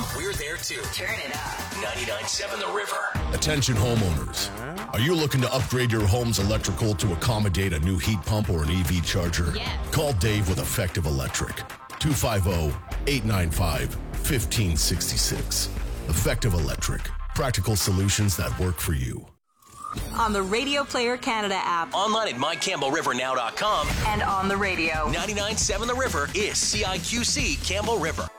We're there too. Turn it up. 99.7 The River. Attention homeowners. Are you looking to upgrade your home's electrical to accommodate a new heat pump or an EV charger? Yes. Call Dave with Effective Electric. 250-895-1566. Effective Electric. Practical solutions that work for you. On the Radio Player Canada app. Online at mycampbellrivernow.com. And on the radio. 99.7 The River is CIQC Campbell River.